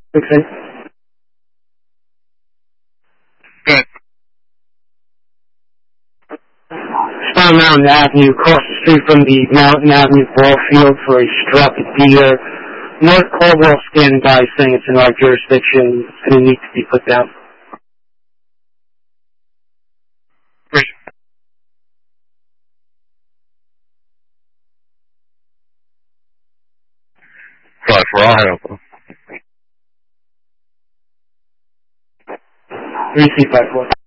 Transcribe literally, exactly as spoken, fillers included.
Okay. Good. Stone Mountain Avenue, across the street from the Mountain Avenue ball field for a struck deer. North Caldwell standing by saying it's in our jurisdiction. It's going to need to be put down. Great. Five four, I'll help them. three C five four.